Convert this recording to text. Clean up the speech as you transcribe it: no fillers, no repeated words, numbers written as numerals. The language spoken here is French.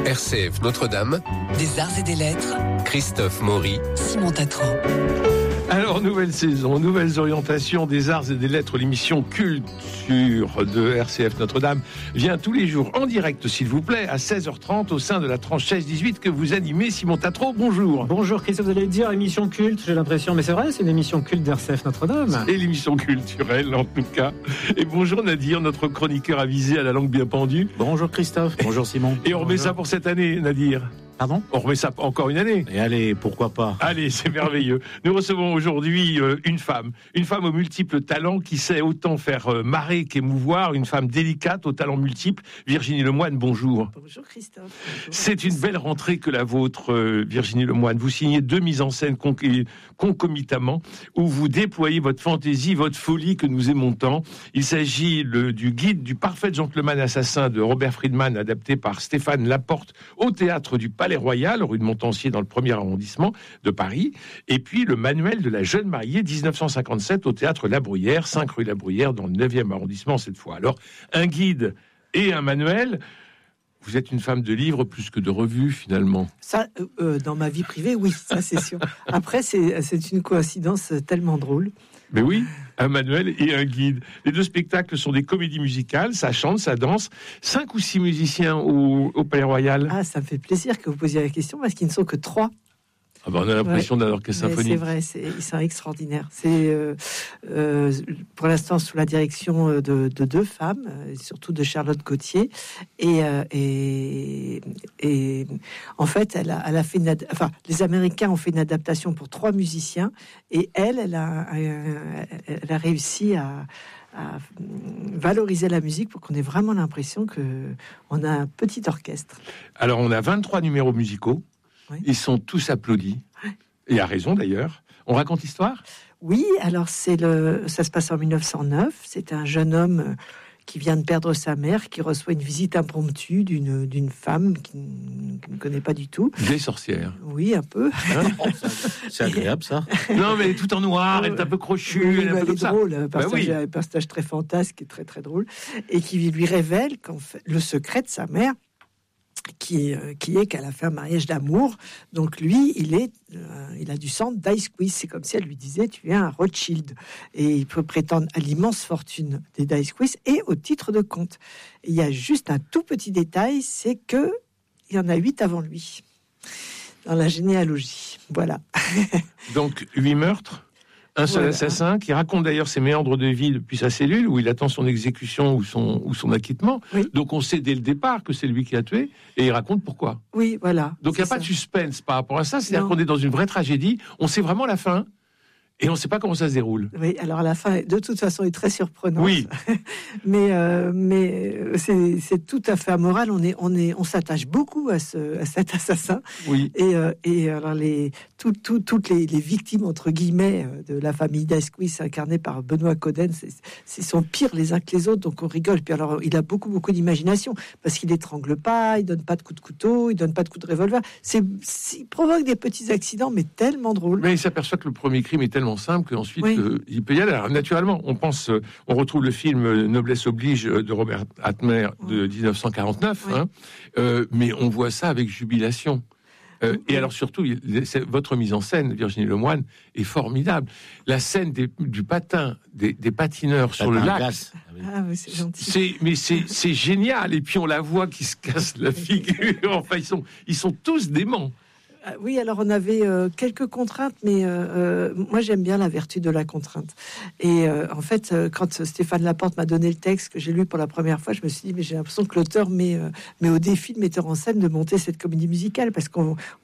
RCF Notre-Dame, des arts et des lettres, Christophe Maury, Simon Tatran. Alors, nouvelle saison, nouvelles orientations des arts et des lettres, l'émission Culture de RCF Notre-Dame vient tous les jours en direct, s'il vous plaît, à 16h30 au sein de la tranche 16-18 que vous animez. Simon Tatran, bonjour. Bonjour Christophe, vous allez dire émission culte, j'ai l'impression, mais c'est vrai, c'est une émission culte d'RCF Notre-Dame. Et l'émission culturelle, en tout cas. Et bonjour Nadir, notre chroniqueur avisé à la langue bien pendue. Bonjour Christophe, bonjour Simon. Et on remet ça pour cette année, Nadir. Pardon ? On remet ça encore une année. Et allez, pourquoi pas ? Allez, c'est merveilleux. Nous recevons aujourd'hui une femme aux multiples talents qui sait autant faire marrer qu'émouvoir, une femme délicate aux talents multiples. Virginie Lemoine, bonjour. Bonjour Christophe. Bonjour. C'est une belle rentrée que la vôtre, Virginie Lemoine. Vous signez 2 mises en scène concomitamment où vous déployez votre fantaisie, votre folie que nous aimons tant. Il s'agit du guide du parfait gentleman assassin de Robert Friedman, adapté par Stéphane Laporte au théâtre du Palais Royal, rue de Montancier, dans le 1er arrondissement de Paris. Et puis le manuel de la jeune mariée, 1957, au théâtre La Bruyère, 5 rue La Bruyère, dans le 9e arrondissement cette fois. Alors, un guide et un manuel. Vous êtes une femme de livres plus que de revues, finalement. Ça, dans ma vie privée, oui, ça c'est sûr. Après, c'est une coïncidence tellement drôle. Mais oui, un manuel et un guide. Les 2 spectacles sont des comédies musicales, ça chante, ça danse. 5 ou 6 musiciens au Palais Royal. Ah, ça me fait plaisir que vous posiez la question, parce qu'ils ne sont que 3. Ah ben on a l'impression d'un orchestre symphonique. C'est vrai, ils sont extraordinaires. C'est pour l'instant sous la direction de 2 femmes, surtout de Charlotte Gauthier. Et en fait, elle a fait les Américains ont fait une adaptation pour 3 musiciens, et elle a réussi à valoriser la musique pour qu'on ait vraiment l'impression qu'on a un petit orchestre. Alors, on a 23 numéros musicaux. Oui. Ils sont tous applaudis. Et à raison, d'ailleurs. On raconte l'histoire ? Oui, alors ça se passe en 1909. C'est un jeune homme qui vient de perdre sa mère, qui reçoit une visite impromptue d'une femme qu'il ne connaît pas du tout. Des sorcières. Oui, un peu. Hein c'est agréable, ça. Non, mais elle est tout en noir, elle est un peu crochue. Oui, elle est un peu drôle, un personnage très fantasque et très très drôle, et qui lui révèle qu'en fait, le secret de sa mère, qui est qu'elle a fait un mariage d'amour. Donc lui, il a du sang d'Icequiz. C'est comme si elle lui disait, tu es un Rothschild. Et il peut prétendre à l'immense fortune des d'Icequiz et au titre de comte. Et il y a juste un tout petit détail, c'est que il y en a 8 avant lui dans la généalogie. Voilà. Donc 8 meurtres. Un seul assassin qui raconte d'ailleurs ses méandres de vie depuis sa cellule où il attend son exécution ou son acquittement. Oui. Donc on sait dès le départ que c'est lui qui a tué et il raconte pourquoi. Oui, voilà. Donc il n'y a pas de suspense par rapport à ça. C'est-à-dire qu'on est dans une vraie tragédie. On sait vraiment la fin. Et on ne sait pas comment ça se déroule. Oui, alors la fin, de toute façon, est très surprenante. Oui. mais c'est tout à fait amoral. On s'attache beaucoup à cet assassin. Oui. Et alors toutes les victimes entre guillemets de la famille d'Asquith, incarnée par Benoît Coden, c'est sont pires les uns que les autres. Donc on rigole. Puis alors il a beaucoup d'imagination parce qu'il étrangle pas, il donne pas de coups de couteau, il donne pas de coups de revolver. Il provoque des petits accidents, mais tellement drôles. Mais il s'aperçoit que le premier crime est tellement simple qu'ensuite il peut y aller. Alors, naturellement, on retrouve le film Noblesse oblige de Robert Hatmer de 1949, mais on voit ça avec jubilation. Et alors surtout, votre mise en scène, Virginie Lemoine, est formidable. La scène du patin, des patineurs sur le lac. Ah oui, c'est gentil. C'est génial. Et puis on la voit qui se casse la figure. Enfin, ils sont tous déments. Oui, alors on avait quelques contraintes, mais moi j'aime bien la vertu de la contrainte. Et en fait, quand Stéphane Laporte m'a donné le texte que j'ai lu pour la première fois, je me suis dit, mais j'ai l'impression que l'auteur met au défi le metteur en scène de monter cette comédie musicale, parce qu'on